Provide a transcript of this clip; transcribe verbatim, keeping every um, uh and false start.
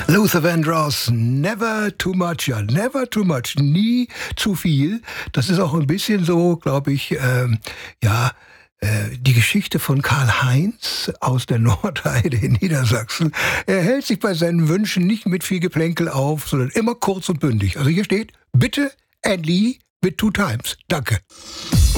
Luther Vandross, never too much, ja, never too much, nie zu viel. Das ist auch ein bisschen so, glaube ich, ähm, ja, äh, die Geschichte von Karl-Heinz aus der Nordheide in Niedersachsen. Er hält sich bei seinen Wünschen nicht mit viel Geplänkel auf, sondern immer kurz und bündig. Also hier steht, bitte Andy mit two times. Danke.